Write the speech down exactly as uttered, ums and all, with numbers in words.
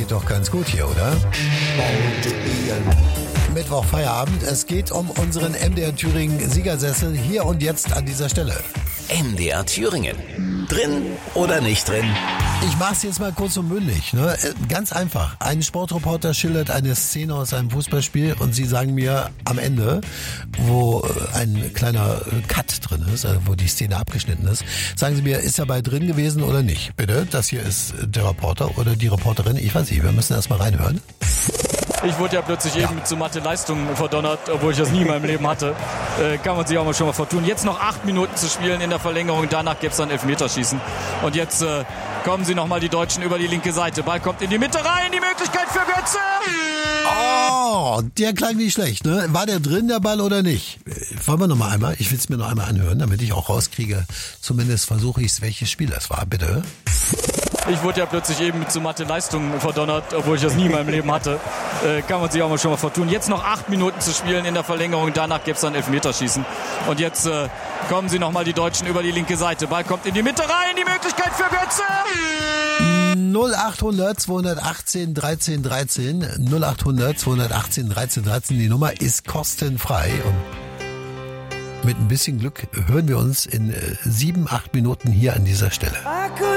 geht doch ganz gut hier, oder? Mittwoch Feierabend. Es geht um unseren M D R Thüringen Siegersessel hier und jetzt an dieser Stelle. M D R Thüringen. Drin oder nicht drin? Ich mach's jetzt mal kurz und bündig. Ne? Ganz einfach. Ein Sportreporter schildert eine Szene aus einem Fußballspiel und Sie sagen mir am Ende, wo ein kleiner Cut drin ist, also wo die Szene abgeschnitten ist, sagen Sie mir, ist er bei drin gewesen oder nicht? Bitte, das hier ist der Reporter oder die Reporterin. Ich weiß nicht, wir müssen erst mal reinhören. Ich wurde ja plötzlich ja. eben zu Mathe-Leistungen verdonnert, obwohl ich das nie in meinem Leben hatte. Äh, kann man sich auch mal schon mal vertun. Jetzt noch acht Minuten zu spielen in der Verlängerung, danach gibt's dann Elfmeterschießen. Und jetzt äh, kommen sie nochmal die Deutschen über die linke Seite. Ball kommt in die Mitte rein, die Möglichkeit für Götze. Oh, der klang nicht schlecht, ne? War der drin, der Ball, oder nicht? Wollen wir noch mal einmal? Ich will es mir noch einmal anhören, damit ich auch rauskriege. Zumindest versuche ich es, welches Spiel das war. Bitte. Ich wurde ja plötzlich eben zu Mathe-Leistungen verdonnert, obwohl ich das nie in meinem Leben hatte. Äh, kann man sich auch mal schon mal vertun. Jetzt noch acht Minuten zu spielen in der Verlängerung, danach gibt's dann Elfmeterschießen. Und jetzt äh, kommen sie nochmal die Deutschen über die linke Seite. Ball kommt in die Mitte rein, die Möglichkeit für Götze. null acht hundert zweihundertachtzehn dreizehn dreizehn null acht hundert zweihundertachtzehn dreizehn dreizehn. Die Nummer ist kostenfrei und mit ein bisschen Glück hören wir uns in sieben, acht Minuten hier an dieser Stelle.